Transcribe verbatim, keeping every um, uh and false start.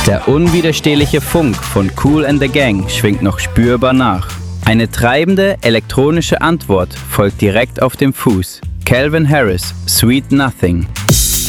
Der unwiderstehliche Funk von Kool and the Gang schwingt noch spürbar nach. Eine treibende elektronische Antwort folgt direkt auf dem Fuß. Calvin Harris, Sweet Nothing.